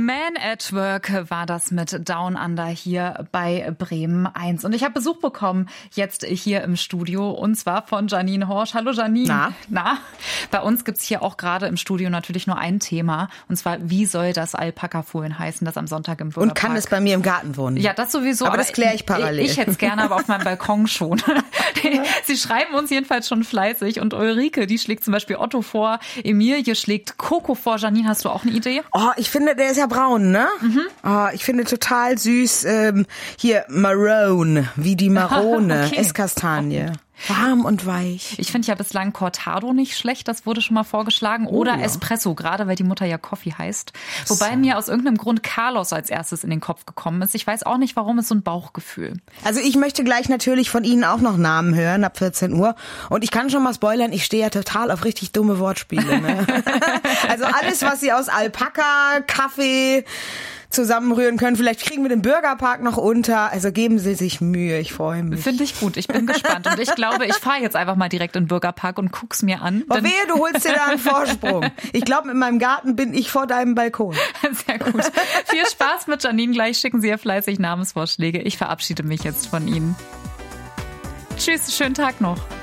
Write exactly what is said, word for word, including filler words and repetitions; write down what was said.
Man at Work war das mit Down Under hier bei Bremen eins. Und ich habe Besuch bekommen jetzt hier im Studio und zwar von Janine Horsch. Hallo Janine. Na? Na? Bei uns gibt's hier auch gerade im Studio natürlich nur ein Thema. Und zwar, wie soll das Alpaka-Fohlen heißen, das am Sonntag im Bürgerpark? Und kann es bei mir im Garten wohnen? Ja, das sowieso. Aber, aber das kläre ich parallel. Ich, ich hätte es gerne, aber auf meinem Balkon schon. Sie schreiben uns jedenfalls schon fleißig. Und Ulrike, die schlägt zum Beispiel Otto vor. Emilie schlägt Coco vor. Janine, hast du auch eine Idee? Oh, ich finde, der ist ja braun, ne? Mhm. Oh, ich finde total süß, ähm, hier Marone, wie die Marone, okay. Esskastanie. Warm und weich. Ich finde ja bislang Cortado nicht schlecht, das wurde schon mal vorgeschlagen. Oder oh, ja. Espresso, gerade weil die Mutter ja Coffee heißt. Wobei so. mir aus irgendeinem Grund Carlos als erstes in den Kopf gekommen ist. Ich weiß auch nicht, warum, es so ein Bauchgefühl. Also ich möchte gleich natürlich von Ihnen auch noch Namen hören ab vierzehn Uhr. Und ich kann schon mal spoilern, ich stehe ja total auf richtig dumme Wortspiele. Ne? Also alles, was Sie aus Alpaka, Kaffee zusammenrühren können. Vielleicht kriegen wir den Bürgerpark noch unter. Also geben Sie sich Mühe, ich freue mich. Finde ich gut, ich bin gespannt. Und ich glaube, ich fahre jetzt einfach mal direkt in den Bürgerpark und guck's mir an. Oh wehe, du holst dir da einen Vorsprung. Ich glaube, in meinem Garten bin ich vor deinem Balkon. Sehr gut. Viel Spaß mit Janine. Gleich schicken Sie ihr fleißig Namensvorschläge. Ich verabschiede mich jetzt von Ihnen. Tschüss, schönen Tag noch.